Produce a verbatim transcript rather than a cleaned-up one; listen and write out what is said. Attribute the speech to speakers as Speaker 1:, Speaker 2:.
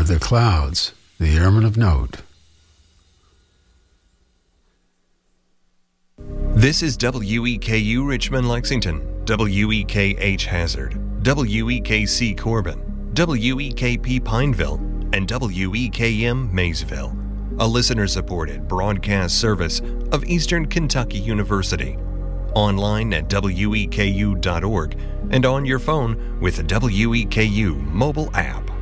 Speaker 1: the clouds, the airman of note.
Speaker 2: This is W E K U Richmond, Lexington, W E K H Hazard, W E K C Corbin, W E K P Pineville, and W E K M Maysville, a listener-supported broadcast service of Eastern Kentucky University. Online at W E K U dot org and on your phone with the W E K U mobile app.